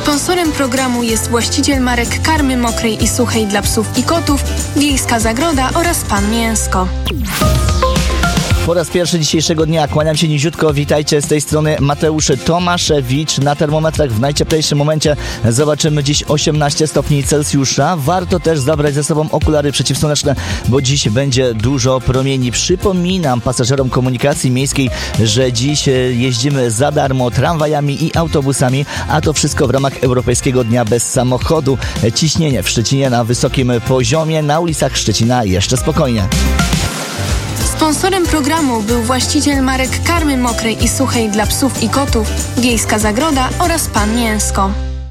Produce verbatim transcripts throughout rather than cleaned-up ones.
Sponsorem programu jest właściciel marek karmy mokrej i suchej dla psów i kotów, Wiejska Zagroda oraz Pan Mięsko. Po raz pierwszy dzisiejszego dnia kłaniam się niziutko, witajcie, z tej strony Mateusz Tomaszewicz. Na termometrach w najcieplejszym momencie zobaczymy dziś osiemnaście stopni Celsjusza. Warto też zabrać ze sobą okulary przeciwsłoneczne, bo dziś będzie dużo promieni. Przypominam pasażerom komunikacji miejskiej, że dziś jeździmy za darmo tramwajami i autobusami, a to wszystko w ramach Europejskiego Dnia Bez Samochodu. Ciśnienie w Szczecinie na wysokim poziomie, na ulicach Szczecina jeszcze spokojnie. Sponsorem programu był właściciel marek karmy mokrej i suchej dla psów i kotów, Wiejska Zagroda oraz Pan Mięsko.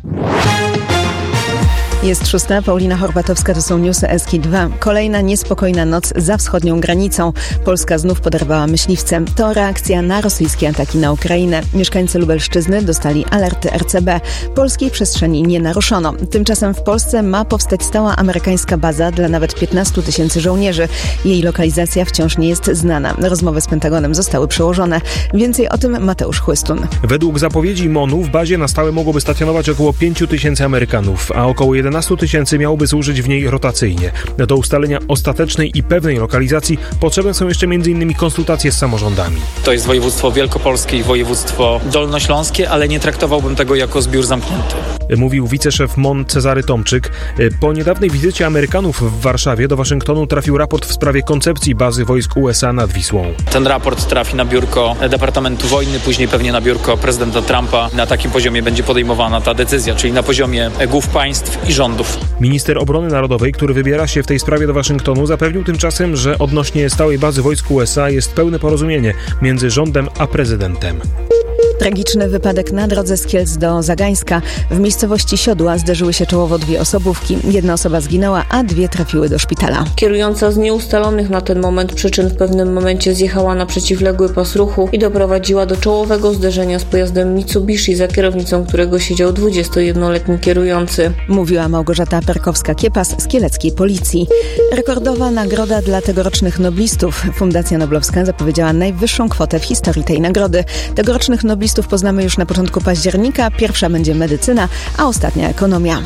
Jest szósta, Paulina Horbatowska, to są newsy S K dwa. Kolejna niespokojna noc za wschodnią granicą. Polska znów poderwała myśliwce. To reakcja na rosyjskie ataki na Ukrainę. Mieszkańcy Lubelszczyzny dostali alerty R C B. Polskiej przestrzeni nie naruszono. Tymczasem w Polsce ma powstać stała amerykańska baza dla nawet piętnastu tysięcy żołnierzy. Jej lokalizacja wciąż nie jest znana. Rozmowy z Pentagonem zostały przełożone. Więcej o tym Mateusz Chłystun. Według zapowiedzi M O N-u w bazie na stałe mogłoby stacjonować około pięciu tysięcy Amerykanów, a około jedenastu tysięcy miałoby służyć w niej rotacyjnie. Do ustalenia ostatecznej i pewnej lokalizacji potrzebne są jeszcze między innymi konsultacje z samorządami. To jest województwo wielkopolskie i województwo dolnośląskie, ale nie traktowałbym tego jako zbiór zamknięty. Mówił wiceszef M O N Cezary Tomczyk. Po niedawnej wizycie Amerykanów w Warszawie do Waszyngtonu trafił raport w sprawie koncepcji bazy wojsk U S A nad Wisłą. Ten raport trafi na biurko Departamentu Wojny, później pewnie na biurko prezydenta Trumpa. Na takim poziomie będzie podejmowana ta decyzja, czyli na poziomie głów państw i rządów. Minister Obrony Narodowej, który wybiera się w tej sprawie do Waszyngtonu, zapewnił tymczasem, że odnośnie stałej bazy wojsk U S A jest pełne porozumienie między rządem a prezydentem. Tragiczny wypadek na drodze z Kielc do Zagańska. W miejscowości Siodła zderzyły się czołowo dwie osobówki. Jedna osoba zginęła, a dwie trafiły do szpitala. Kierująca z nieustalonych na ten moment przyczyn w pewnym momencie zjechała na przeciwległy pas ruchu i doprowadziła do czołowego zderzenia z pojazdem Mitsubishi, za kierownicą którego siedział dwudziestojednoletni kierujący. Mówiła Małgorzata Perkowska-Kiepas z kieleckiej policji. Rekordowa nagroda dla tegorocznych noblistów. Fundacja Noblowska zapowiedziała najwyższą kwotę w historii tej nagrody. Tegorocznych noblistów poznamy już na początku października. Pierwsza będzie medycyna, a ostatnia ekonomia.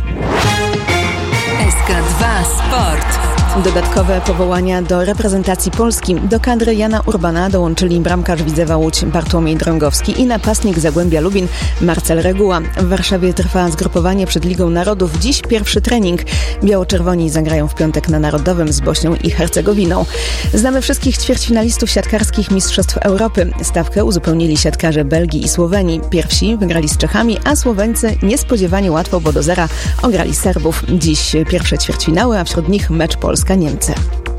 S K dwa Sport. Dodatkowe powołania do reprezentacji Polski. Do kadry Jana Urbana dołączyli bramkarz Widzewa Łódź Bartłomiej Drągowski i napastnik Zagłębia Lubin Marcel Reguła. W Warszawie trwa zgrupowanie przed Ligą Narodów. Dziś pierwszy trening. Biało-czerwoni zagrają w piątek na Narodowym z Bośnią i Hercegowiną. Znamy wszystkich ćwierćfinalistów siatkarskich Mistrzostw Europy. Stawkę uzupełnili siatkarze Belgii i Słowenii. Pierwsi wygrali z Czechami, a Słoweńcy niespodziewanie łatwo, bo do zera ograli Serbów. Dziś pierwsze ćwierćfinały, a wśród nich mecz Polska-Niemcy.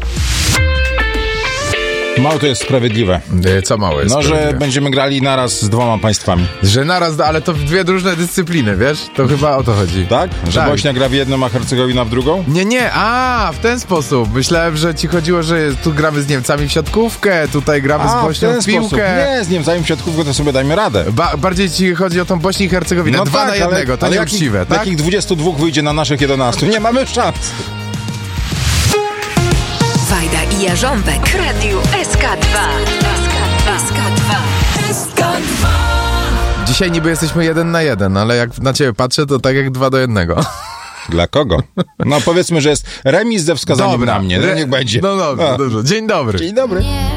Mało to jest sprawiedliwe. Co mało jest No, sprawiedliwe? że będziemy grali naraz z dwoma państwami. Że naraz, ale to w dwie różne dyscypliny, wiesz? To chyba o to chodzi. Tak? Że Tak. Bośnia gra w jedną, a Hercegowina w drugą? Nie, nie, a w ten sposób. Myślałem, że ci chodziło, że tu gramy z Niemcami w siatkówkę, tutaj gramy A, z Bośnią w ten w piłkę. sposób. Nie, z Niemcami w siatkówkę to sobie dajmy radę. Ba- bardziej ci chodzi o tą Bośnię i Hercegowinę. No Dwa tak, na jednego, ale, to ale nieuczciwe, jakich, tak? Jakich dwudziestu dwóch wyjdzie na naszych jedenastu? Nie mamy szans. Wajda i Jarząbek w Radiu S K dwa. S K dwa. S K dwa. Dzisiaj niby jesteśmy jeden na jeden, ale jak na ciebie patrzę, to tak jak dwa do jednego. Dla kogo? No powiedzmy, że jest remis ze wskazaniem Dobra. na mnie. No, niech będzie. No dobrze, A. dobrze. Dzień dobry. Dzień dobry.